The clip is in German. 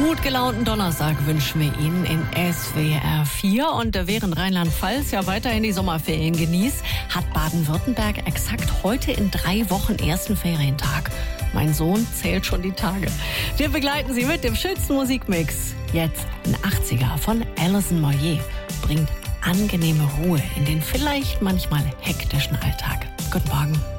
Gut gelaunten Donnerstag wünschen wir Ihnen in SWR 4. Und während Rheinland-Pfalz ja weiterhin die Sommerferien genießt, hat Baden-Württemberg exakt heute in 3 Wochen ersten Ferientag. Mein Sohn zählt schon die Tage. Wir begleiten Sie mit dem schönsten Musikmix. Jetzt ein 80er von Alison Moyet. Bringt angenehme Ruhe in den vielleicht manchmal hektischen Alltag. Guten Morgen.